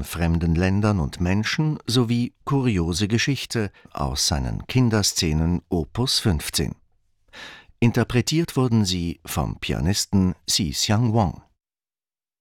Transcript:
von fremden Ländern und Menschen sowie kuriose Geschichte aus seinen Kinderszenen Opus 15. Interpretiert wurden sie vom Pianisten Si Xiang Wang.